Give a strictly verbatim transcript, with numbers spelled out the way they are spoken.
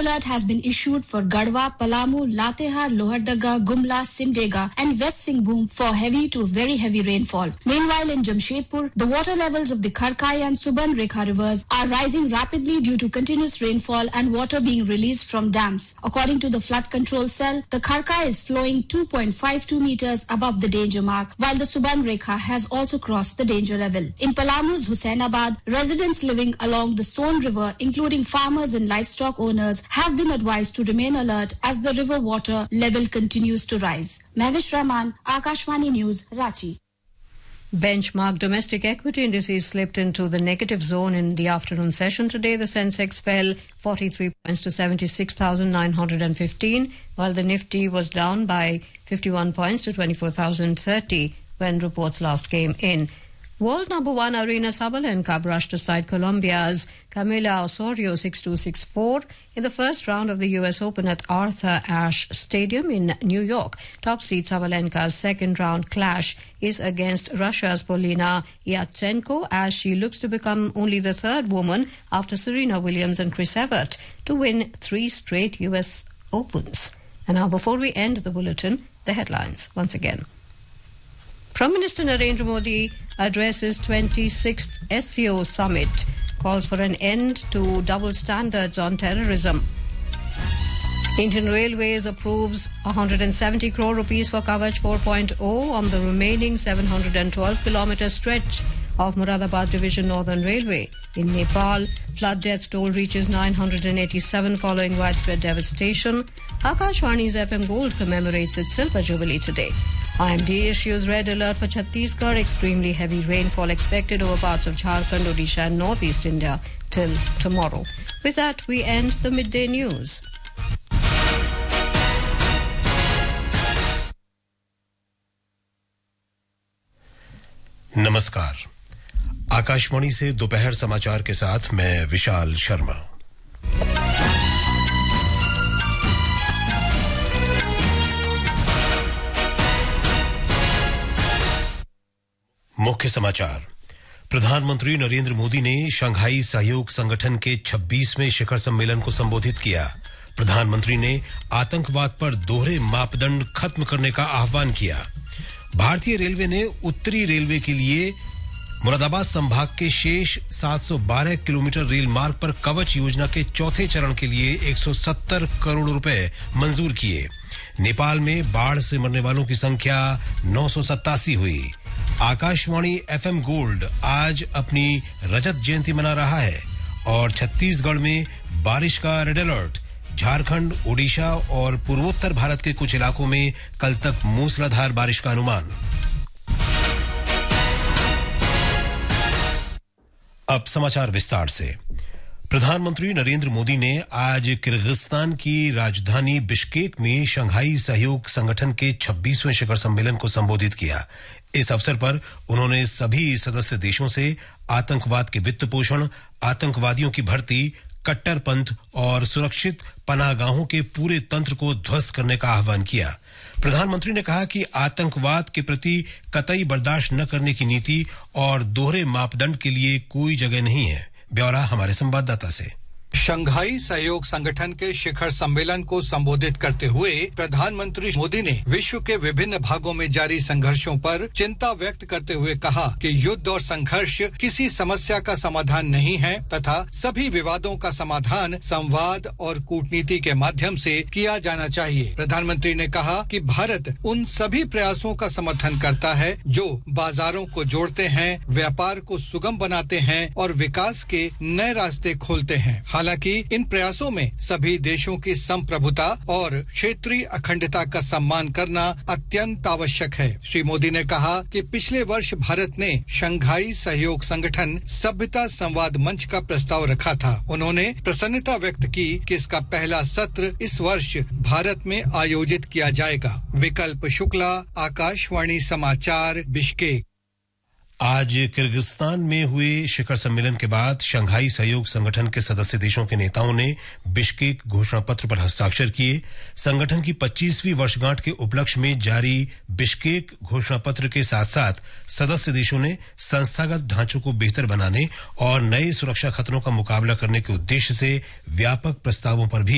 alert has been issued for Garhwa, Palamu, Latehar, Lohardaga, Gumla, Simdega and West Singhbhum for heavy to very heavy rainfall. Meanwhile, in Jamshedpur, the water levels of the Kharkai and Suban Rekha rivers are rising rapidly due to continuous rainfall and water being released from dams. According to the flood control cell, the Kharkai is flowing two point five two meters above the danger mark, while the Suban Rekha has also crossed the danger level. In Palamu's Husainabad, residents living along the Son River, including farmers and livestock owners, have been advised to remain alert as the river water level continues to rise. Mahvish Rahman, Akashvani News, Ranchi. Benchmark domestic equity indices slipped into the negative zone in the afternoon session today. The Sensex fell forty-three points to seventy-six thousand nine hundred fifteen, while the Nifty was down by fifty-one points to twenty-four thousand thirty when reports last came in. World number one Arena Sabalenka brushed aside Colombia's Camila Osorio six two six four in the first round of the U S Open at Arthur Ashe Stadium in New York. Top seed Sabalenka's second round clash is against Russia's Polina Yatchenko, as she looks to become only the third woman after Serena Williams and Chris Evert to win three straight U S Opens. And now, before we end the bulletin, the headlines once again. Prime Minister Narendra Modi addresses twenty-sixth S C O summit, calls for an end to double standards on terrorism. Indian Railways approves one hundred seventy crore rupees for Kavach four point oh on the remaining seven hundred twelve kilometre stretch of Moradabad Division Northern Railway. In Nepal, flood death toll reaches nine hundred eighty-seven following widespread devastation. Akashvani's F M Gold commemorates its silver jubilee today. I M D issues red alert for Chhattisgarh. Extremely heavy rainfall expected over parts of Jharkhand, Odisha and northeast India till tomorrow. With that, we end the midday news. नमस्कार, आकाशवाणी से दोपहर समाचार के साथ मैं विशाल शर्मा। मुख्य समाचार। प्रधानमंत्री नरेंद्र मोदी ने शंघाई सहयोग संगठन के छब्बीसवें शिखर सम्मेलन को संबोधित किया। प्रधानमंत्री ने आतंकवाद पर दोहरे मापदंड खत्म करने का आह्वान किया। भारतीय रेलवे ने उत्तरी रेलवे के लिए मुरादाबाद संभाग के शेष सात सौ बारह किलोमीटर रेल मार्ग पर कवच योजना के चौथे चरण के लिए एक सौ सत्तर करोड़ रुपए मंजूर किए। नेपाल में बाढ़ से मरने वालों की संख्या नौ सौ सत्तासी हुई। आकाशवाणी एफएम गोल्ड आज अपनी रजत जयंती मना रहा है और छत्तीसगढ़ में बारिश का रेड अलर्ट। झारखंड, ओडिशा और पूर्वोत्तर भारत के कुछ इलाकों में कल तक मूसलाधार बारिश का अनुमान। अब समाचार विस्तार से। प्रधानमंत्री नरेंद्र मोदी ने आज किर्गिस्तान की राजधानी बिश्केक में शंघाई सहयोग संगठन के छब्बीसवें शिखर सम्मेलन को संबोधित किया। इस अवसर पर उन्होंने सभी सदस्य देशों से आतंकवाद के वित्त पोषण, आतंकवादियों की भर्ती, कट्टरपंथ और सुरक्षित पनाहगाहों के पूरे तंत्र को ध्वस्त करने का आह्वान किया। प्रधानमंत्री ने कहा कि आतंकवाद के प्रति कतई बर्दाश्त न करने की नीति और दोहरे मापदंड के लिए कोई जगह नहीं है। ब्यौरा हमारे संवाददाता से। शंघाई सहयोग संगठन के शिखर सम्मेलन को संबोधित करते हुए प्रधानमंत्री मोदी ने विश्व के विभिन्न भागों में जारी संघर्षों पर चिंता व्यक्त करते हुए कहा कि युद्ध और संघर्ष किसी समस्या का समाधान नहीं है तथा सभी विवादों का समाधान संवाद और कूटनीति के माध्यम से किया जाना चाहिए। प्रधानमंत्री ने कहा कि भारत उन सभी प्रयासों का समर्थन करता है जो बाजारों को जोड़ते हैं, व्यापार को सुगम बनाते हैं और विकास के नए रास्ते खोलते हैं। हालांकि इन प्रयासों में सभी देशों की संप्रभुता और क्षेत्रीय अखंडता का सम्मान करना अत्यंत आवश्यक है। श्री मोदी ने कहा कि पिछले वर्ष भारत ने शंघाई सहयोग संगठन सभ्यता संवाद मंच का प्रस्ताव रखा था। उन्होंने प्रसन्नता व्यक्त की कि इसका पहला सत्र इस वर्ष भारत में आयोजित किया जाएगा। विकल्प शुक्ला, आकाशवाणी समाचार, बिश्केक। आज किर्गिस्तान में हुए शिखर सम्मेलन के बाद शंघाई सहयोग संगठन के सदस्य देशों के नेताओं ने बिश्केक घोषणा पत्र पर हस्ताक्षर किए। संगठन की पच्चीसवीं वर्षगांठ के उपलक्ष्य में जारी बिश्केक घोषणा पत्र के साथ साथ सदस्य देशों ने संस्थागत ढांचों को बेहतर बनाने और नए सुरक्षा खतरों का मुकाबला करने के उद्देश्य से व्यापक प्रस्तावों पर भी